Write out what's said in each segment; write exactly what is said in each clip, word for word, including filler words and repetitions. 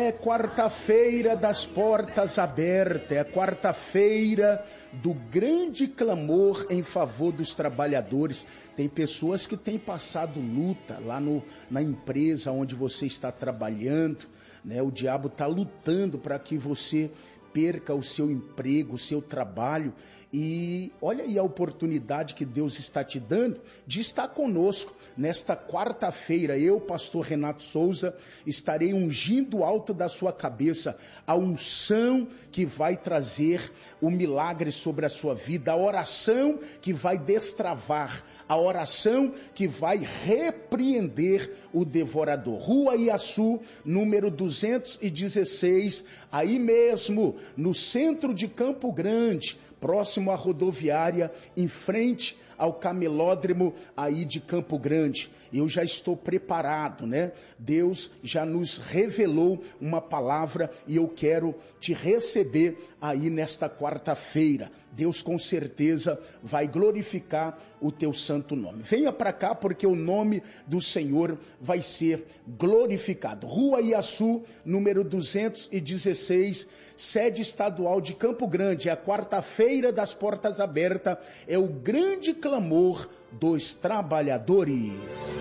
É quarta-feira das portas abertas, é a quarta-feira do grande clamor em favor dos trabalhadores. Tem pessoas que têm passado luta lá no, na empresa onde você está trabalhando, né? O diabo está lutando para que você perca o seu emprego, o seu trabalho. E olha aí a oportunidade que Deus está te dando de estar conosco nesta quarta-feira. Eu, pastor Renato Souza, estarei ungindo o alto da sua cabeça a unção que vai trazer o milagre sobre a sua vida, a oração que vai destravar, a oração que vai repreender o devorador. Rua Iaçu, número duzentos e dezesseis, aí mesmo, no centro de Campo Grande, próximo à rodoviária, em frente ao camelódromo aí de Campo Grande. Eu já estou preparado, né? Deus já nos revelou uma palavra e eu quero te receber aí nesta quarta-feira. Deus com certeza vai glorificar o teu santo nome. Venha para cá porque o nome do Senhor vai ser glorificado. Rua Iaçu, número duzentos e dezesseis, sede estadual de Campo Grande. É a quarta-feira das portas abertas, é o grande clamor dos trabalhadores.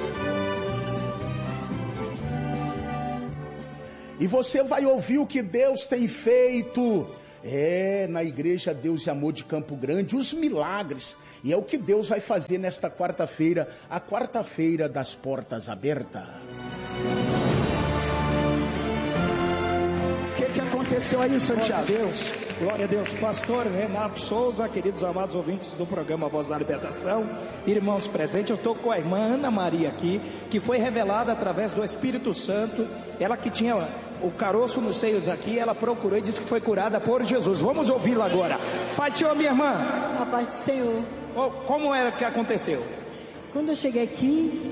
E você vai ouvir o que Deus tem feito. É, na igreja Deus e Amor de Campo Grande, os milagres. E é o que Deus vai fazer nesta quarta-feira, a quarta-feira das portas abertas. O que, que aconteceu aí, Santiago? Glória a Deus, glória a Deus. Pastor Renato Souza, queridos amados ouvintes do programa Voz da Libertação, irmãos presentes, eu estou com a irmã Ana Maria aqui, que foi revelada através do Espírito Santo. Ela que tinha o caroço nos seios aqui, ela procurou e disse que foi curada por Jesus. Vamos ouvi-la agora. Pai do Senhor, minha irmã. A paz do Senhor. Como era que aconteceu? Quando eu cheguei aqui,